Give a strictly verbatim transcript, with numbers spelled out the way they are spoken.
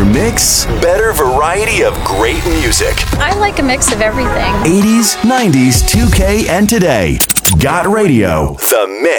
Better mix, better variety of great music. I like a mix of everything. eighties, nineties, two K, and today. Got Radio, The Mix.